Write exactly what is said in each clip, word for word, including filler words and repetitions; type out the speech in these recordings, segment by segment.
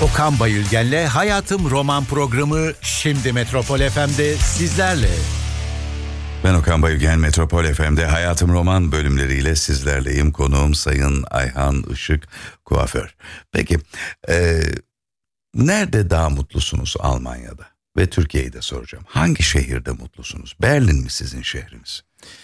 Okan Bayülgen'le Hayatım Roman programı şimdi Metropol F M'de sizlerle. Ben Okan Bayülgen, Metropol F M'de Hayatım Roman bölümleriyle sizlerleyim. Konuğum Sayın Ayhan Işık, kuaför. Peki, e, nerede daha mutlusunuz Almanya'da? Ve Türkiye'yi de soracağım. Hangi şehirde mutlusunuz? Berlin mi sizin şehriniz?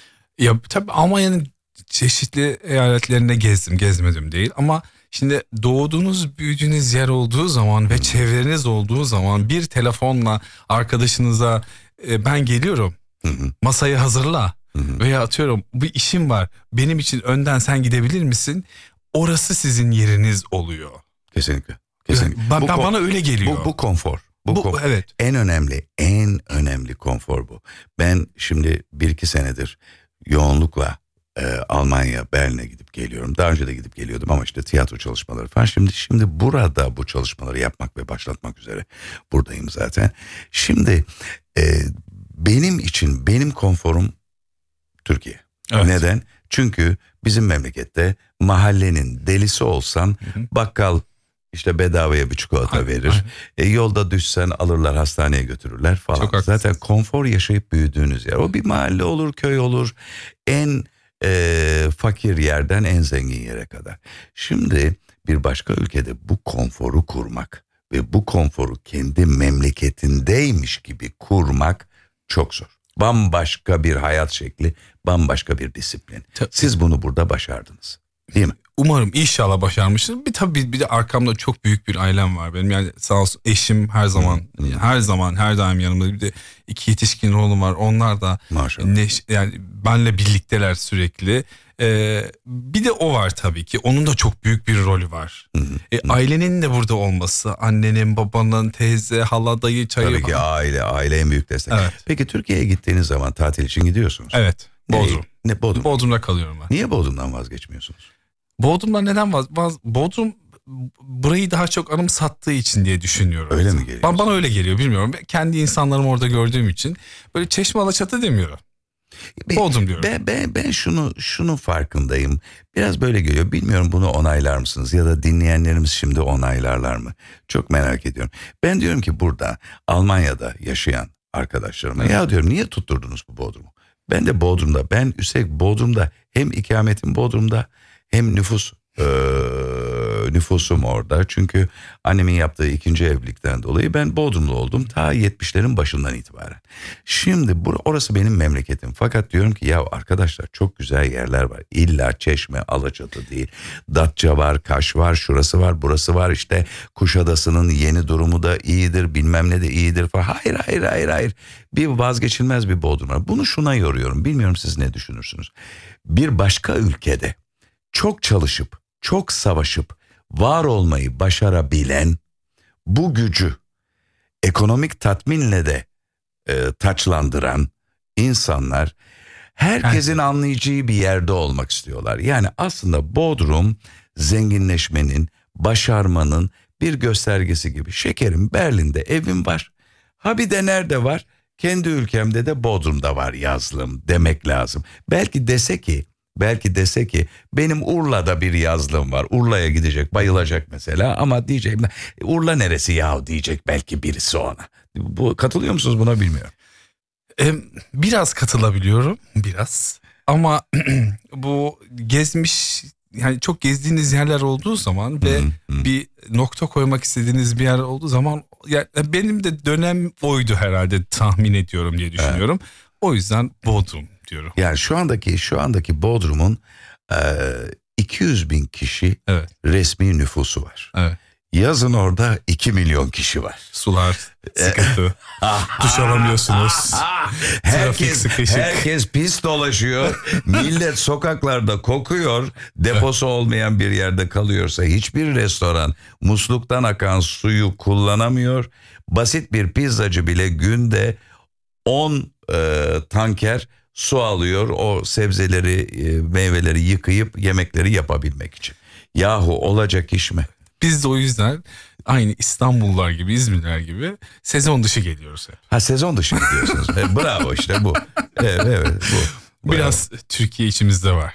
Ya tabii Almanya'nın çeşitli eyaletlerinde gezdim, gezmedim değil. Ama şimdi doğduğunuz, büyüdüğünüz yer olduğu zaman ve hmm. çevreniz olduğu zaman bir telefonla arkadaşınıza e, ben geliyorum, hmm. masayı hazırla hmm. veya atıyorum bir işim var, benim için önden sen gidebilir misin? Orası sizin yeriniz oluyor. Kesinlikle. Kesinlikle. Ba- bu ba- bana öyle geliyor. Bu, bu konfor. Bu, bu konfor. Evet. En önemli, en önemli konfor bu. Ben şimdi bir iki senedir yoğunlukla e, Almanya, Berlin'e gidip geliyorum. Daha önce de gidip geliyordum ama işte tiyatro çalışmaları falan. Şimdi şimdi burada bu çalışmaları yapmak ve başlatmak üzere buradayım zaten. Şimdi e, benim için benim konforum Türkiye. Evet. Neden? Çünkü bizim memlekette mahallenin delisi olsan hı hı. bakkal İşte bedavaya bir çikolata aynen, verir. Aynen. E, yolda düşsen alırlar, hastaneye götürürler falan. Zaten konfor yaşayıp büyüdüğünüz yer. O bir mahalle olur, köy olur. En e, fakir yerden en zengin yere kadar. Şimdi bir başka ülkede bu konforu kurmak ve bu konforu kendi memleketindeymiş gibi kurmak çok zor. Bambaşka bir hayat şekli, bambaşka bir disiplin. Siz bunu burada başardınız. Değil mi? Umarım inşallah başarmıştır. Bir tabii bir de arkamda çok büyük bir ailem var benim. Yani sağ olsun eşim her zaman hmm. her zaman her daim yanımda. Bir de iki yetişkin oğlum var. Onlar da neş, yani benle birlikteler sürekli. Ee, bir de o var tabii ki. Onun da çok büyük bir rolü var. Hmm. E, ailenin de burada olması, annenin, babanın, teyze, hala, dayı, çayı. Tabii ki aile, aile en büyük destek. Evet. Peki Türkiye'ye gittiğiniz zaman tatil için gidiyorsunuz. Evet. Bodrum. Ne Bodrum? Bodrum'da kalıyorum ben. Niye Bodrum'dan vazgeçmiyorsunuz? Bodrum'dan neden vaz, vaz Bodrum burayı daha çok anımsattığı için diye düşünüyorum. Öyle mi geliyor? Bana, bana öyle geliyor, bilmiyorum. Kendi insanlarımı orada gördüğüm için böyle Çeşme, Alaçatı demiyorum. Ben, Bodrum diyorum. Ben, ben, ben şunu şunun farkındayım. Biraz böyle geliyor. Bilmiyorum, bunu onaylar mısınız ya da dinleyenlerimiz şimdi onaylarlar mı? Çok merak ediyorum. Ben diyorum ki burada Almanya'da yaşayan arkadaşlarıma evet. ya diyorum niye tutturdunuz bu Bodrum'u? Ben de Bodrum'da, ben üstelik Bodrum'da hem ikametim Bodrum'da hem nüfus e, nüfusum orada. Çünkü annemin yaptığı ikinci evlilikten dolayı ben Bodrumlu oldum ta yetmişlerin başından itibaren. Şimdi bur- orası benim memleketim. Fakat diyorum ki ya arkadaşlar çok güzel yerler var. İlla Çeşme, Alaçatı değil. Datça var, Kaş var, şurası var, burası var. İşte Kuşadası'nın yeni durumu da iyidir, bilmem ne de iyidir falan. Hayır, hayır, hayır, hayır. Bir vazgeçilmez bir Bodrum var. Bunu şuna yoruyorum. Bilmiyorum siz ne düşünürsünüz? Bir başka ülkede çok çalışıp, çok savaşıp, var olmayı başarabilen bu gücü ekonomik tatminle de e, taçlandıran insanlar herkesin evet. anlayacağı bir yerde olmak istiyorlar. Yani aslında Bodrum zenginleşmenin, başarmanın bir göstergesi gibi. Şekerim, Berlin'de evim var. Ha bir de nerede var? Kendi ülkemde de Bodrum'da var yazlığım demek lazım. Belki dese ki Belki dese ki benim Urla'da bir yazlığım var. Urla'ya gidecek, bayılacak mesela ama diyeceğim Urla neresi yahu diyecek belki birisi ona. Bu, katılıyor musunuz buna bilmiyorum. Ee, biraz katılabiliyorum biraz ama bu gezmiş yani çok gezdiğiniz yerler olduğu zaman ve hı hı. bir nokta koymak istediğiniz bir yer olduğu zaman yani benim de dönem oydu herhalde tahmin ediyorum diye düşünüyorum. Evet. O yüzden Bodrum diyorum. Yani şu andaki şu andaki Bodrum'un e, iki yüz bin kişi evet. resmi nüfusu var. Evet. Yazın orada iki milyon kişi var. Sular sıkıntı. Duş alamıyorsunuz. herkes, herkes pis dolaşıyor. Millet sokaklarda kokuyor. Deposu olmayan bir yerde kalıyorsa hiçbir restoran musluktan akan suyu kullanamıyor. Basit bir pizzacı bile günde on e, tanker su alıyor o sebzeleri, e, meyveleri yıkayıp yemekleri yapabilmek için. Yahu olacak iş mi? Biz de o yüzden aynı İstanbullular gibi, İzmirliler gibi sezon dışı geliyoruz hep. Ha sezon dışı gidiyorsunuz. e, bravo işte bu. Evet, evet bu. Bravo. Biraz Türkiye içimizde var.